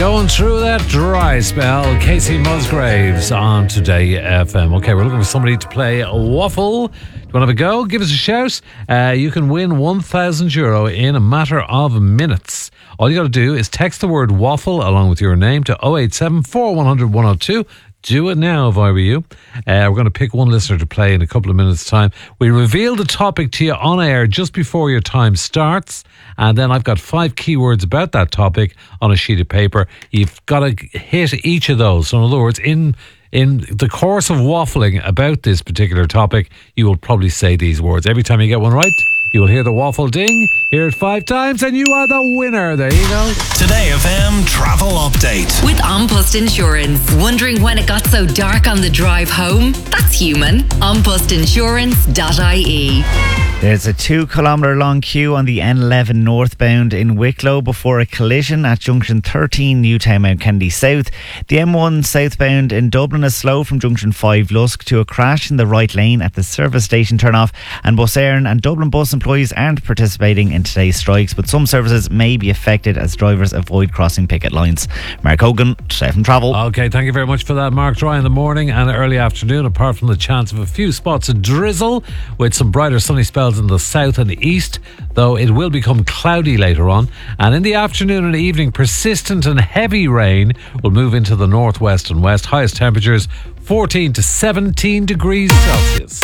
Going through that dry spell, Casey Musgraves on Today FM. Okay, we're looking for somebody to play a waffle. Do you want to have a go? Give us a shout. You can win €1,000 in a matter of minutes. All you got to do is text the word waffle along with your name to 087 4100 102. Do it now if I were you. We're going to pick one listener to play in a couple of minutes' time. We reveal the topic to you on air just before your time starts. And then I've got 5 keywords about that topic on a sheet of paper. You've got to hit each of those. So in other words, in the course of waffling about this particular topic, you will probably say these words. Every time you get one right, you will hear the waffle ding, hear it 5 times, and you are the winner. There you go. Today FM Travel Update. With An Post Insurance. Wondering when it got so dark on the drive home? That's human. Anpostinsurance.ie. There's a 2-kilometre long queue on the N11 northbound in Wicklow before a collision at junction 13 Newtown Mount Kennedy South. The M1 southbound in Dublin is slow from junction 5 Lusk to a crash in the right lane at the service station turnoff, and Bus Éireann and Dublin bus employees aren't participating in today's strikes, but some services may be affected as drivers avoid crossing picket lines. Mark Hogan, Today FM Travel. Okay, thank you very much for that, Mark. Dry in the morning and early afternoon, apart from the chance of a few spots of drizzle with some brighter sunny spells in the south and the east, though it will become cloudy later on. And in the afternoon and evening, persistent and heavy rain will move into the northwest and west. Highest temperatures 14 to 17 degrees Celsius.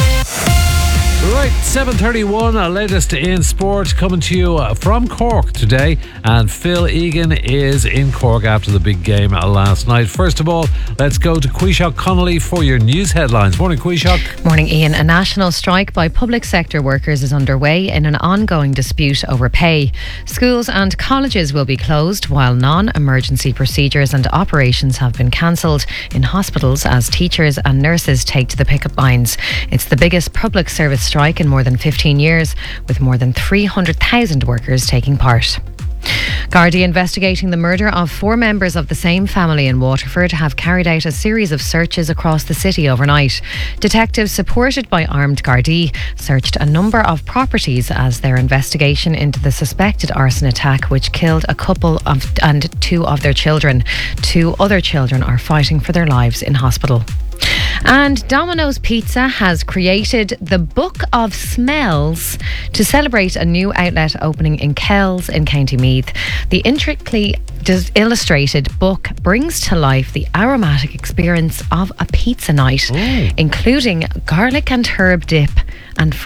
Right, 7:31, latest in sport coming to you from Cork today, and Phil Egan is in Cork after the big game last night. First of all, let's go to Quishok Connolly for your news headlines. Morning, Quishok. Morning, Ian. A national strike by public sector workers is underway in an ongoing dispute over pay. Schools and colleges will be closed while non-emergency procedures and operations have been cancelled in hospitals as teachers and nurses take to the picket lines. It's the biggest public service strike in more than 15 years, with more than 300,000 workers taking part. Gardaí investigating the murder of 4 members of the same family in Waterford have carried out a series of searches across the city overnight. Detectives supported by armed Gardaí searched a number of properties as their investigation into the suspected arson attack which killed a couple and 2 of their children. 2 other children are fighting for their lives in hospital. And Domino's Pizza has created the Book of Smells to celebrate a new outlet opening in Kells in County Meath. The intricately illustrated book brings to life the aromatic experience of a pizza night, including garlic and herb dip and